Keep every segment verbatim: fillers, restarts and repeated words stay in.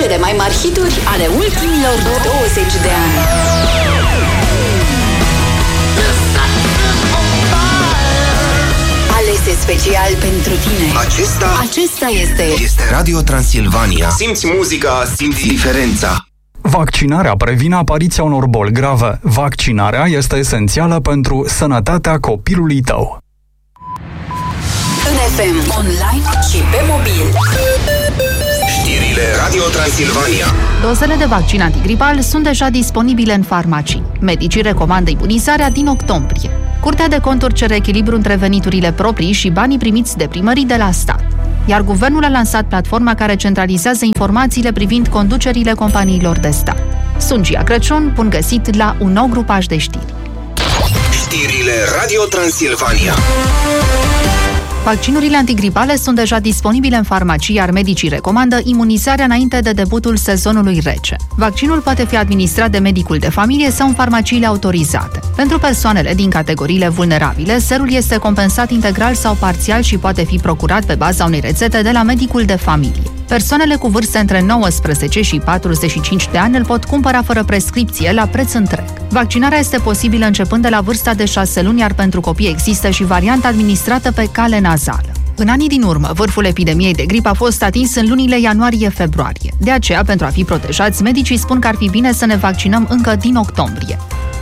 cele mai mari hituri ale ultimilor douăzeci de ani. Alese special pentru tine. Acesta Acesta este Este Radio Transilvania. Simți muzica, simți diferența. Vaccinarea previne apariția unor boli grave. Vaccinarea este esențială pentru sănătatea copilului tău. în F M, online și pe mobil. Știrile Radio Transilvania. Dozele de vaccin antigripal sunt deja disponibile în farmacii. Medicii recomandă imunizarea din octombrie. Curtea de Conturi cere echilibru între veniturile proprii și banii primiți de primării de la stat. Iar guvernul a lansat platforma care centralizează informațiile privind conducerile companiilor de stat. Sunt Gia Crăciun, bun găsit la un nou grupaj de știri. Știrile Radio Transilvania. Vaccinurile antigripale sunt deja disponibile în farmacii, iar medicii recomandă imunizarea înainte de debutul sezonului rece. Vaccinul poate fi administrat de medicul de familie sau în farmaciile autorizate. Pentru persoanele din categoriile vulnerabile, serul este compensat integral sau parțial și poate fi procurat pe baza unei rețete de la medicul de familie. Persoanele cu vârste între nouăsprezece și patruzeci și cinci de ani îl pot cumpăra fără prescripție la preț întreg. Vaccinarea este posibilă începând de la vârsta de șase luni, iar pentru copii există și varianta administrată pe cale nazală. În anii din urmă, vârful epidemiei de gripă a fost atins în lunile ianuarie-februarie. De aceea, pentru a fi protejați, medicii spun că ar fi bine să ne vaccinăm încă din octombrie.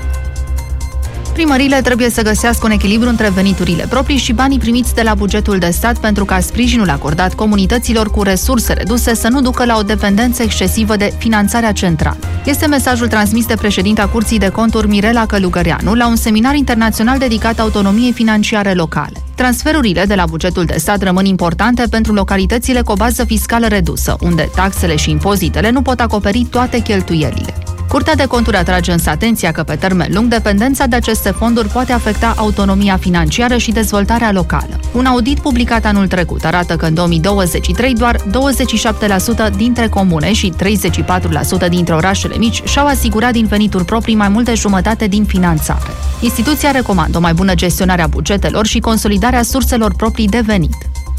Primăriile trebuie să găsească un echilibru între veniturile proprii și banii primiți de la bugetul de stat pentru ca sprijinul acordat comunităților cu resurse reduse să nu ducă la o dependență excesivă de finanțarea centrală. Este mesajul transmis de președinta Curții de Conturi Mirela Călugăreanu la un seminar internațional dedicat autonomiei financiare locale. Transferurile de la bugetul de stat rămân importante pentru localitățile cu o bază fiscală redusă, unde taxele și impozitele nu pot acoperi toate cheltuielile. Curtea de Conturi atrage însă atenția că, pe termen lung, dependența de aceste fonduri poate afecta autonomia financiară și dezvoltarea locală. Un audit publicat anul trecut arată că în două mii douăzeci și trei doar douăzeci și șapte la sută dintre comune și treizeci și patru la sută dintre orașele mici și-au asigurat din venituri proprii mai mult de jumătate din finanțare. Instituția recomandă o mai bună gestionare a bugetelor și consolidarea surselor proprii de venit.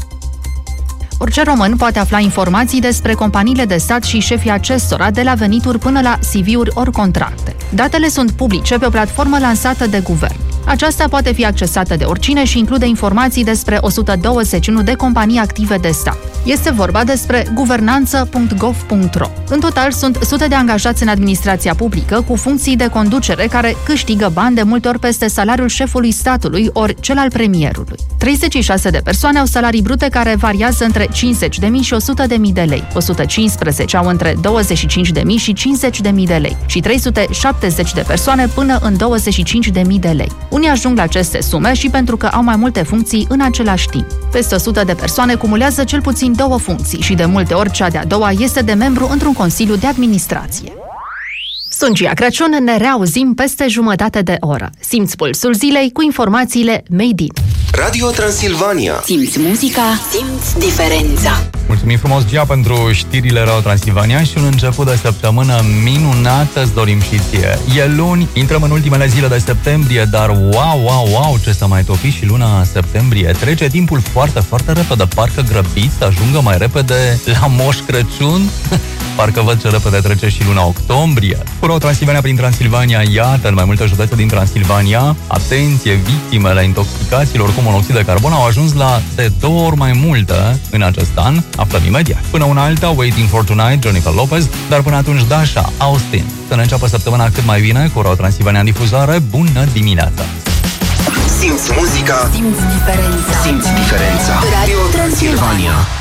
Orice român poate afla informații despre companiile de stat și șefii acestora, de la venituri până la C V-uri ori contracte. Datele sunt publice pe o platformă lansată de guvern. Aceasta poate fi accesată de oricine și include informații despre o sută douăzeci și unu de companii active de stat. Este vorba despre guvernanță punct gov punct ro. În total sunt sute de angajați în administrația publică cu funcții de conducere care câștigă bani de multe ori peste salariul șefului statului ori cel al premierului. treizeci și șase de persoane au salarii brute care variază între cincizeci de mii și o sută de mii de lei. o sută cincisprezece au între douăzeci și cinci de mii și cincizeci de mii de lei și trei sute șaptezeci de persoane până în douăzeci și cinci de mii de lei. Unii ajung la aceste sume și pentru că au mai multe funcții în același timp. Peste o sută de persoane cumulează cel puțin două funcții și de multe ori cea de-a doua este de membru într-un consiliu de administrație. Sunt Gia Crăciun, ne reauzim peste jumătate de oră. Simți pulsul zilei cu informațiile Made in. Radio Transilvania. Simți muzica, simți diferența. Mulțumim frumos, Gia, pentru știrile Radio Transilvania și un început de săptămână minunată îți dorim și ție. E luni, intrăm în ultimele zile de septembrie, dar wow, wow, wow, ce s-a mai topit și luna septembrie. Trece timpul foarte, foarte repede, parcă grăbiți să ajungă mai repede la Moș Crăciun. Parcă văd ce repede trece și luna octombrie. Cu Radio Transilvania prin Transilvania, iată, în mai multe județe din Transilvania, atenție, victimele intoxicațiilor cu monoxid de carbon au ajuns la de două ori mai multă în acest an. Aflăm imediat. Până una alta, Waiting for Tonight, Jennifer Lopez, dar până atunci Dasha, Austin. Să ne înceapă săptămâna cât mai bine cu Radio Transilvania în difuzare. Bună dimineața! Simți muzica, Simți diferența. simți diferența. Radio Transilvania.